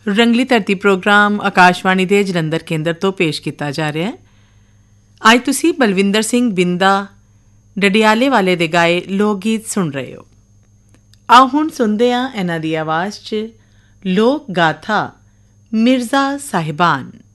ਰੰਗਲੀ ਧਰਤੀ ਪ੍ਰੋਗਰਾਮ ਆਕਾਸ਼ਵਾਣੀ ਦੇ ਜਲੰਧਰ ਕੇਂਦਰ ਤੋਂ ਪੇਸ਼ ਕੀਤਾ ਜਾ ਰਿਹਾ ਹੈ। ਅੱਜ ਤੁਸੀਂ ਬਲਵਿੰਦਰ ਸਿੰਘ ਬਿੰਦਾ ਡਡਿਆਲੇ ਵਾਲੇ ਦੇ ਗਾਏ ਲੋਕ ਗੀਤ ਸੁਣ ਰਹੇ ਹੋ। ਆਓ ਹੁਣ ਸੁਣਦੇ ਹਾਂ ਇਹਨਾਂ ਦੀ ਆਵਾਜ਼ 'ਚ ਲੋਕ ਗਾਥਾ ਮਿਰਜ਼ਾ ਸਾਹਿਬਾਨ।